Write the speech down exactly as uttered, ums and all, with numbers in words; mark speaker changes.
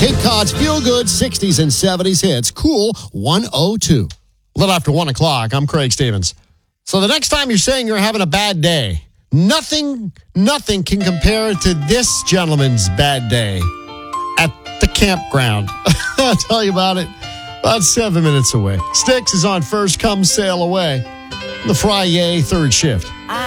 Speaker 1: Cape Cod's feel-good sixties and seventies hits. Cool one oh two. A little after one o'clock, I'm Craig Stevens. So the next time you're saying you're having a bad day, nothing, nothing can compare to this gentleman's bad day at the campground. I'll tell you about it about seven minutes away. Styx is on first come, sail away. The Friday third shift.
Speaker 2: I